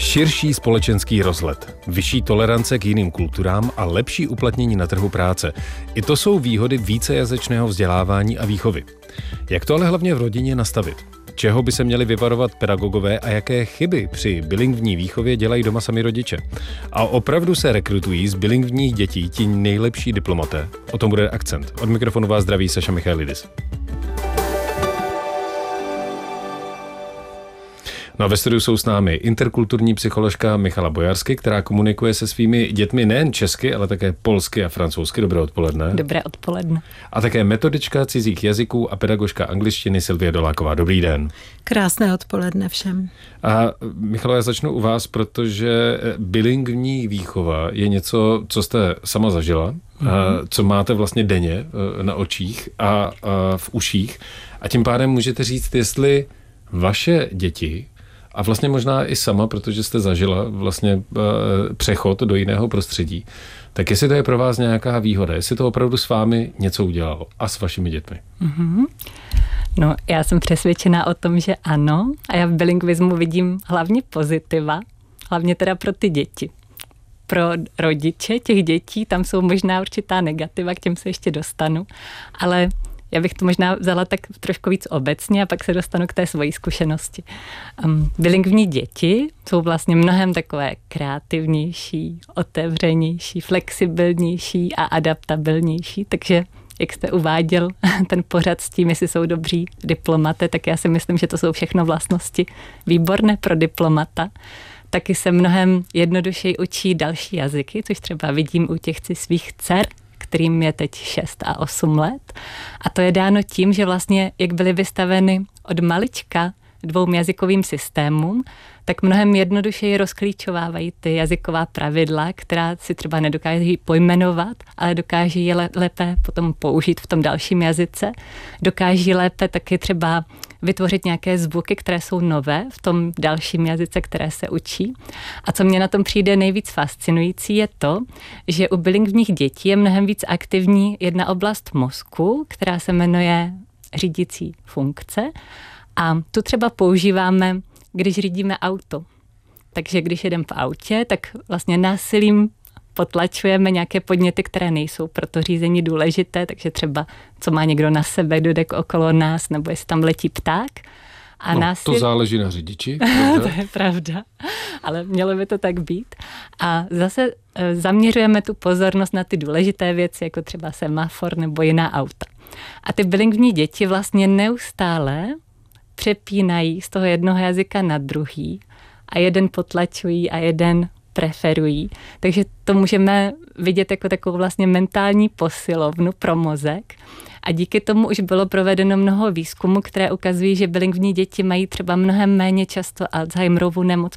Širší společenský rozhled, vyšší tolerance k jiným kulturám a lepší uplatnění na trhu práce. I to jsou výhody vícejazyčného vzdělávání a výchovy. Jak to ale hlavně v rodině nastavit? Čeho by se měli vyvarovat pedagogové a jaké chyby při bilingvní výchově dělají doma sami rodiče? A opravdu se rekrutují z bilingvních dětí ti nejlepší diplomaté? O tom bude Akcent. Od mikrofonu vás zdraví Saša Michailidis. No a ve studiu jsou s námi interkulturní psycholožka Michala Bojarsky, která komunikuje se svými dětmi nejen česky, ale také polsky a francouzsky. Dobré odpoledne. Dobré odpoledne. A také metodička cizích jazyků a pedagožka angličtiny Silvie Doláková. Dobrý den. Krásné odpoledne všem. A Michalo, já začnu u vás, protože bilingvní výchova je něco, co jste sama zažila, co máte vlastně denně na očích a v uších. A tím pádem můžete říct, jestli vaše děti a vlastně možná i sama, protože jste zažila vlastně přechod do jiného prostředí, tak jestli to je pro vás nějaká výhoda, jestli to opravdu s vámi něco udělalo a s vašimi dětmi. No, já jsem přesvědčená o tom, že ano. A já v bilingvismu vidím hlavně pozitiva, hlavně teda pro ty děti. Pro rodiče těch dětí, tam jsou možná určitá negativa, k těm se ještě dostanu, ale já bych to možná vzala tak trošku víc obecně a pak se dostanu k té svojí zkušenosti. Bilingvní děti jsou vlastně mnohem takové kreativnější, otevřenější, flexibilnější a adaptabilnější, takže jak jste uváděl ten pořad s tím, jestli jsou dobří diplomaté, tak já si myslím, že to jsou všechno vlastnosti výborné pro diplomata. Taky se mnohem jednodušeji učí další jazyky, což třeba vidím u těch svých dcer, kterým je teď 6 a 8 let. A to je dáno tím, že vlastně, jak byly vystaveny od malička 2 jazykovým systémům, tak mnohem jednodušeji rozklíčovávají ty jazyková pravidla, která si třeba nedokáží pojmenovat, ale dokáží je lépe potom použít v tom dalším jazyce. Dokáží lépe taky třeba vytvořit nějaké zvuky, které jsou nové v tom dalším jazyce, které se učí. A co mě na tom přijde nejvíc fascinující je to, že u bilingvních dětí je mnohem víc aktivní jedna oblast mozku, která se jmenuje řídící funkce. A tu třeba používáme, když řídíme auto. Takže když jedeme v autě, tak vlastně násilím potlačujeme nějaké podněty, které nejsou pro to řízení důležité, takže třeba co má někdo na sebe, kdo jde okolo nás, nebo jestli tam letí pták. A to záleží na řidiči. To je pravda, ale mělo by to tak být. A zase zaměřujeme tu pozornost na ty důležité věci, jako třeba semafor nebo jiná auta. A ty bilingvní děti vlastně neustále přepínají z toho jednoho jazyka na druhý a jeden potlačují a jeden preferují. Takže to můžeme vidět jako takovou vlastně mentální posilovnu pro mozek. A díky tomu už bylo provedeno mnoho výzkumů, které ukazují, že bilingvní děti mají třeba mnohem méně často Alzheimerovu nemoc,